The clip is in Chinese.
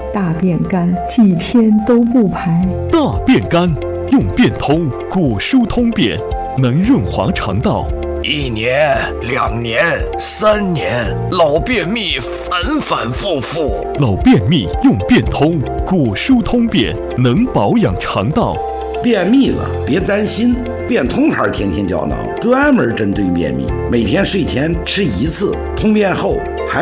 大便干，几天都不排。 大便干，用便通骨疏通便，能润滑肠道。 1年、2年、3年，老便秘反反复复。 老便秘用便通骨疏通便，能保养肠道。 便秘了别担心，便通牌天天胶囊专门针对便秘，每天睡前吃1次，通便后